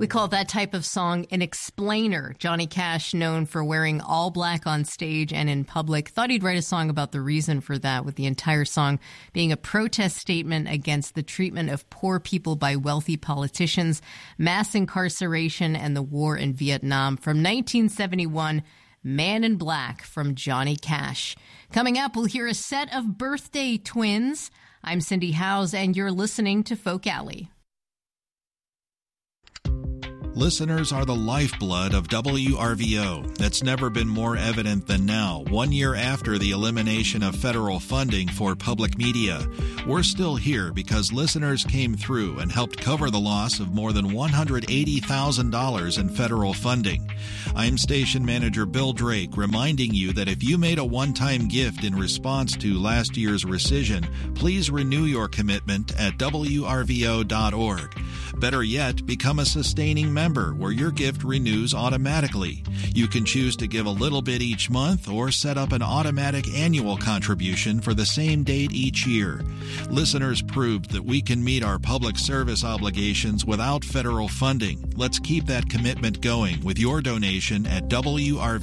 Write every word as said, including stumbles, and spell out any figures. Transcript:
We call that type of song an explainer. Johnny Cash, known for wearing all black on stage and in public, thought he'd write a song about the reason for that, with the entire song being a protest statement against the treatment of poor people by wealthy politicians, mass incarceration, and the war in Vietnam. From nineteen seventy-one, Man in Black from Johnny Cash. Coming up, we'll hear a set of birthday twins. I'm Cindy Howes, and you're listening to Folk Alley. Listeners are the lifeblood of W R V O. That's never been more evident than now, one year after the elimination of federal funding for public media. We're still here because listeners came through and helped cover the loss of more than one hundred eighty thousand dollars in federal funding. I'm station manager Bill Drake, reminding you that if you made a one-time gift in response to last year's rescission, please renew your commitment at W R V O dot org. Better yet, become a sustaining member where your gift renews automatically. You can choose to give a little bit each month or set up an automatic annual contribution for the same date each year. Listeners proved that we can meet our public service obligations without federal funding. Let's keep that commitment going with your donation at W R V O.